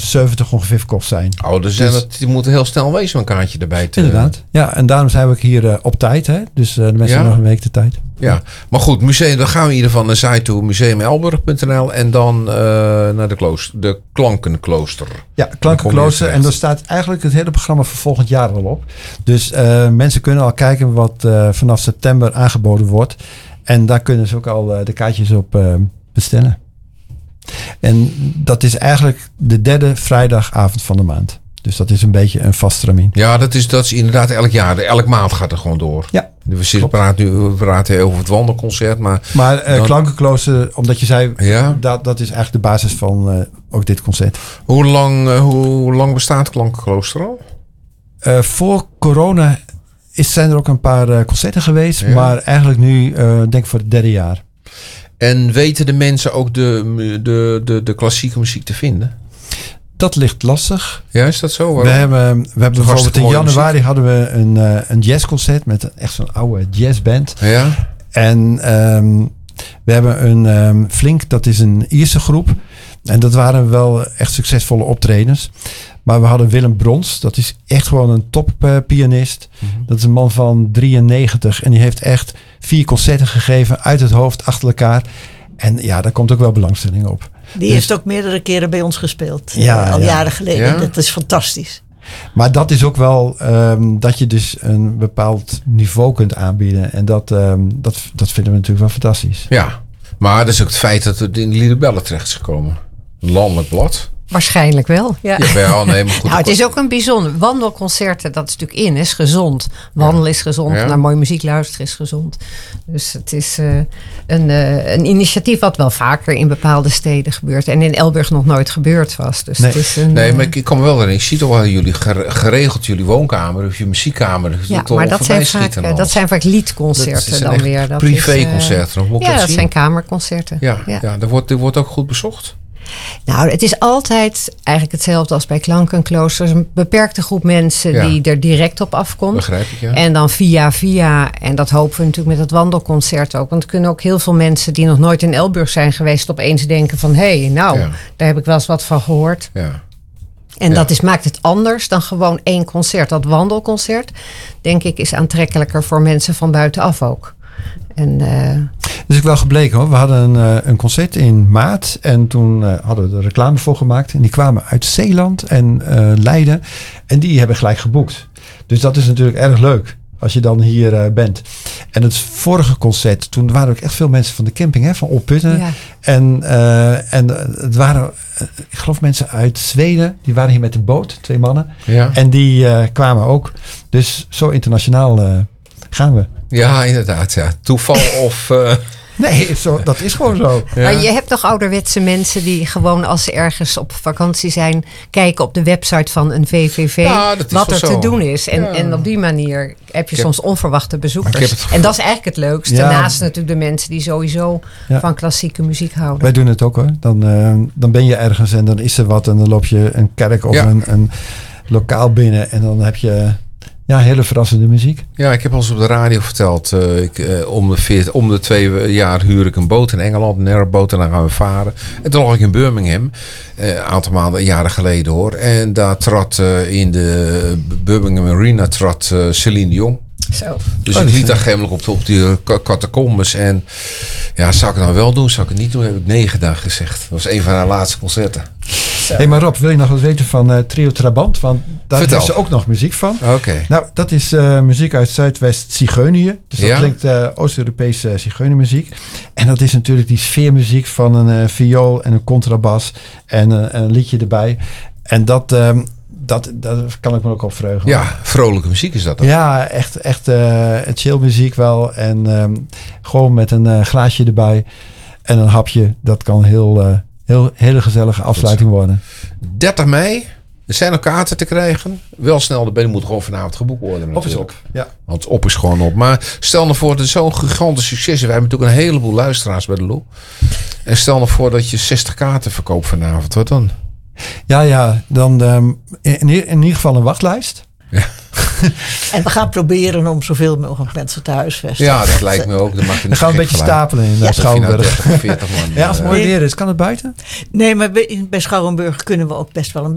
70 ongeveer verkocht zijn. Oh, dus die moeten heel snel wezen een kaartje erbij. Inderdaad. Ja, en daarom zijn we ook hier op tijd. Hè? Dus de mensen hebben nog een week de tijd. Ja, maar goed, museum, dan gaan we in ieder geval naar de site toe, museumelburg.nl en dan naar de Klankenklooster. Ja, Klankenklooster. En daar staat eigenlijk het hele programma voor volgend jaar al op. Dus mensen kunnen al kijken wat vanaf september aangeboden wordt. En daar kunnen ze ook al de kaartjes op bestellen. En dat is eigenlijk de derde vrijdagavond van de maand. Dus dat is een beetje een vast stramien. Ja, dat is inderdaad elk jaar. Elke maand gaat er gewoon door. Ja. We praten over het wandelconcert. Maar Klankenklooster, omdat je zei, dat is eigenlijk de basis van ook dit concert. Hoe lang bestaat Klankenklooster al? Voor corona zijn er ook een paar concerten geweest. Ja. Maar eigenlijk nu denk ik voor het derde jaar. En weten de mensen ook de klassieke muziek te vinden? Dat ligt lastig. Ja, is dat zo? We hebben bijvoorbeeld in januari hadden we een jazzconcert met echt zo'n oude jazzband. Ja. En we hebben een Flink, dat is een Ierse groep. En dat waren wel echt succesvolle optredens. Maar we hadden Willem Brons, dat is echt gewoon een toppianist. Mm-hmm. Dat is een man van 93 en die heeft echt 4 concerten gegeven uit het hoofd achter elkaar. En ja, daar komt ook wel belangstelling op. Die heeft ook meerdere keren bij ons gespeeld. Jaren geleden. Ja? Dat is fantastisch. Maar dat is ook wel dat je dus een bepaald niveau kunt aanbieden. En dat vinden we natuurlijk wel fantastisch. Ja, maar dat is ook het feit dat het in de Liederbellen terecht is gekomen. Een landelijk blad. Waarschijnlijk wel. Ja. Nee, maar goed, nou, het is ook een bijzonder. Wandelconcerten, dat is natuurlijk is gezond. Wandelen is gezond. Naar mooie muziek luisteren is gezond. Dus het is een initiatief wat wel vaker in bepaalde steden gebeurt. En in Elburg nog nooit gebeurd was. Dus nee, het is maar ik kom wel erin. Ik zie toch wel jullie geregeld jullie woonkamer of je muziekkamer. Ja, maar dat zijn vaak liedconcerten dan weer. Dat privéconcerten. Dat zijn kamerconcerten. Ja, dat wordt ook goed bezocht. Nou, het is altijd eigenlijk hetzelfde als bij Klankenkloosters. Een beperkte groep mensen die er direct op afkomt. Begrijp ik, ja. En dan via, en dat hopen we natuurlijk met het wandelconcert ook. Want er kunnen ook heel veel mensen die nog nooit in Elburg zijn geweest opeens denken van, daar heb ik wel eens wat van gehoord. Ja. En dat maakt het anders dan gewoon 1 concert. Dat wandelconcert, denk ik, is aantrekkelijker voor mensen van buitenaf ook. En, dus ik wel gebleken hoor. We hadden een concert in maart. En toen hadden we er reclame voor gemaakt. En die kwamen uit Zeeland en Leiden. En die hebben gelijk geboekt. Dus dat is natuurlijk erg leuk. Als je dan hier bent. En het vorige concert. Toen waren ook echt veel mensen van de camping. Van Opputten. Ja. En het waren, ik geloof mensen uit Zweden. Die waren hier met de boot. 2 mannen. Ja. En die kwamen ook. Dus zo internationaal gaan we. Ja, inderdaad. Ja. Toeval of... Nee, dat is gewoon zo. Ja. Maar je hebt toch ouderwetse mensen die gewoon als ze ergens op vakantie zijn, kijken op de website van een VVV wat er te doen is. En op die manier heb je soms onverwachte bezoekers. En dat is eigenlijk het leukste. Ja. Naast natuurlijk de mensen die sowieso van klassieke muziek houden. Wij doen het ook hoor. Dan ben je ergens en dan is er wat en dan loop je een kerk of een lokaal binnen en dan heb je... Ja, hele verrassende muziek. Ja, ik heb al eens op de radio verteld. Om de 2 jaar huur ik een boot in Engeland. Een airboot en dan gaan we varen. En toen lag ik in Birmingham. Een aantal jaren geleden hoor. En daar trad in de Birmingham Arena Celine Dion. Zo. Dus ik liet daar gemelijk op die catacombes. En ja, zou ik het nou wel doen? Zou ik het niet doen? Heb ik 9 dagen gezegd. Dat was een van haar laatste concerten. Hey, maar Rob, wil je nog wat weten van Trio Trabant? Want daar is ze ook nog muziek van. Okay. Nou, dat is muziek uit Zuidwest Zigeunië. Dus dat klinkt Oost-Europese zigeunermuziek. En dat is natuurlijk die sfeermuziek van een viool en een contrabas. En een liedje erbij. En dat kan ik me ook op verheugen. Ja, vrolijke muziek is dat ook. Ja, echt chill muziek wel. En gewoon met een glaasje erbij. En een hapje. Dat kan hele gezellige afsluiting worden. 30 mei. Er zijn ook kaarten te krijgen. Wel snel, de benen moet gewoon vanavond geboekt worden. Op is op. Ja. Want op is gewoon op. Maar stel nou voor dat het zo'n gigantisch succes is. Wij hebben natuurlijk een heleboel luisteraars bij de Lou. En stel nou voor dat je 60 kaarten verkoopt vanavond. Wat dan? Ja. Dan in ieder geval een wachtlijst. Ja. En we gaan proberen om zoveel mogelijk mensen te huisvesten. Ja, dat lijkt me ook. Dan gaan we een beetje stapelen in Schouwenburg. 40 man. Ja, als het mooi weer is, kan het buiten? Nee, maar bij Schouwenburg kunnen we ook best wel een